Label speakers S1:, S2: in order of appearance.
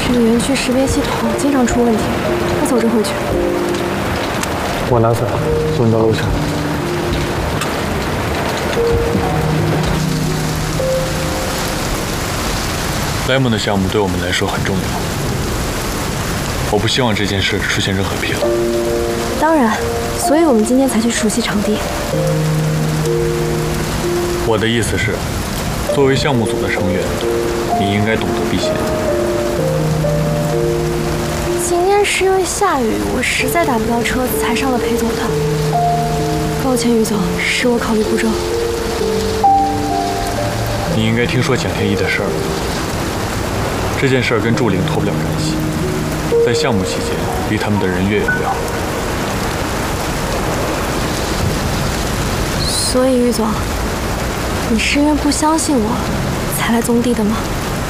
S1: 这个园区识别系统经常出问题，我走着回去。
S2: 我拿伞送你到楼下。
S3: 莱蒙的项目对我们来说很重要，我不希望这件事出现任何纰漏。
S1: 当然，所以我们今天才去熟悉场地。
S3: 我的意思是，作为项目组的成员，你应该懂得避险。
S1: 今天是因为下雨，我实在打不到车，才上了裴总的。抱歉，于总，是我考虑不周。
S3: 你应该听说蒋天一的事儿。这件事儿跟祝玲脱不了干系，在项目期间，离他们的人越远越好。
S1: 所以，于总，你是因为不相信我，才来宗地的吗？